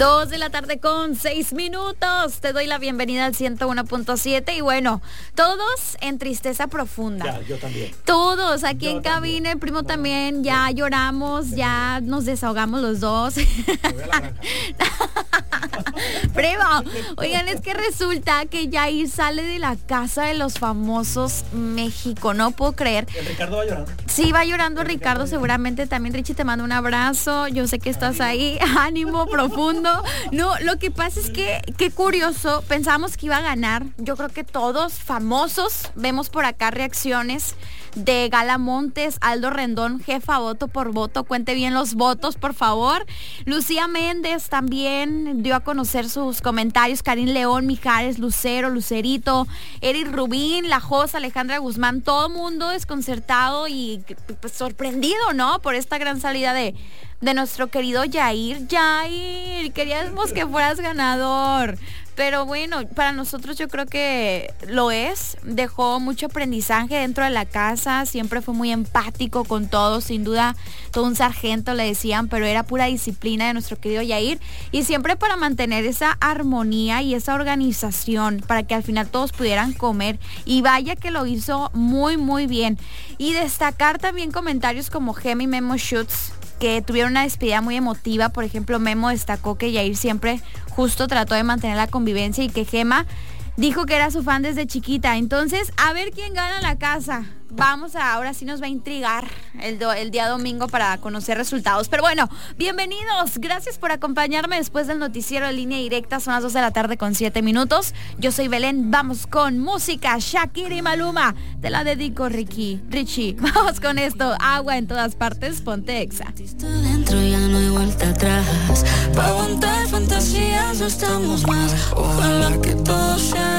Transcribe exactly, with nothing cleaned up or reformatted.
Dos de la tarde con seis minutos. Te doy la bienvenida al ciento uno punto siete. Y bueno, todos en tristeza profunda. Ya, yo también. Todos aquí Yo en cabina, también. el primo No, también, ya sí. lloramos, Sí. ya nos desahogamos los dos. Me voy a la granja. Primo, oigan, es que resulta que Yair sale de la casa de los famosos México. No puedo creer. El Ricardo va llorando. Sí, va llorando Ricardo, seguramente también. Richie, te mando un abrazo. Yo sé que estás ahí. Ánimo profundo. No, lo que pasa es que, qué curioso, pensábamos que iba a ganar. Yo creo que todos famosos, vemos por acá reacciones de Gala Montes, Aldo Rendón, jefa voto por voto. Cuente bien los votos, por favor. Lucía Méndez también dio a conocer sus comentarios. Karim León, Mijares, Lucero, Lucerito, Eric Rubín, La Josa, Alejandra Guzmán. Todo mundo desconcertado y pues, sorprendido, ¿no? Por esta gran salida de, de nuestro querido Yair. Yair, queríamos que fueras ganador. Pero bueno, para nosotros yo creo que lo es. Dejó mucho aprendizaje dentro de la casa. Siempre fue muy empático con todos. Sin duda, todo un sargento le decían, pero era pura disciplina de nuestro querido Yair. Y siempre para mantener esa armonía y esa organización, para que al final todos pudieran comer. Y vaya que lo hizo muy, muy bien. Y destacar también comentarios como Gemi Memo Schutz, que tuvieron una despedida muy emotiva. Por ejemplo, Memo destacó que Yair siempre justo trató de mantener la convivencia y que Gema dijo que era su fan desde chiquita. Entonces, a ver quién gana la casa. Vamos a, ahora sí nos va a intrigar el, do, el día domingo para conocer resultados. Pero bueno, bienvenidos. Gracias por acompañarme después del noticiero de Línea Directa. Son las dos de la tarde con siete minutos. Yo soy Belén. Vamos con música. Shakira y Maluma. Te la dedico, Ricky. Richie. Vamos con esto. Agua en todas partes. Ponte Exa. Dentro ya no hay vuelta atrás. Pa' aguantar fantasías no estamos más. Ojalá que todo sea